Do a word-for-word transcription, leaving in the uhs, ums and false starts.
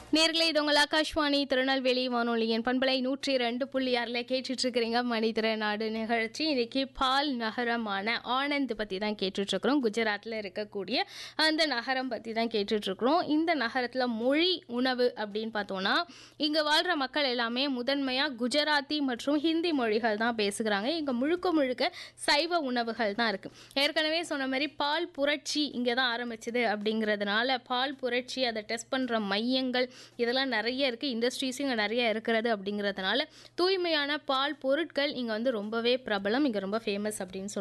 நேர்களே இது உங்கள் ஆகாஷ்வாணி திருநெல்வேலி வானொலியின் பண்பலை நூற்றி ரெண்டு புள்ளி ஆறில் கேட்டுட்டு இருக்கிறீங்க மணித்திர நாடு நிகழ்ச்சி. இன்னைக்கு பால் நகரமான ஆனந்த் பற்றி தான் கேட்டுட்ருக்குறோம். குஜராத்தில் இருக்கக்கூடிய அந்த நகரம் பற்றி தான் கேட்டுட்ருக்குறோம். இந்த நகரத்தில் மொழி உணவு அப்படின்னு பார்த்தோன்னா இங்கே வாழ்கிற மக்கள் எல்லாமே முதன்மையாக குஜராத்தி மற்றும் ஹிந்தி மொழிகள் தான் பேசுகிறாங்க. இங்கே முழுக்க முழுக்க சைவ உணவுகள் தான் இருக்குது. ஏற்கனவே சொன்ன மாதிரி பால் புரட்சி இங்கே தான் ஆரம்பிச்சது அப்படிங்கிறதுனால பால் புரட்சி அதை டெஸ்ட் பண்ணுற மையங்கள் இதெல்லாம் நிறைய இருக்குது. இண்டஸ்ட்ரீஸும் இங்கே நிறைய இருக்கிறது அப்படிங்கிறதுனால தூய்மையான பால் பொருட்கள் இங்கே வந்து ரொம்பவே பிரபலம், இங்கே ரொம்ப ஃபேமஸ் அப்படின்னு சொல்லுவாங்க.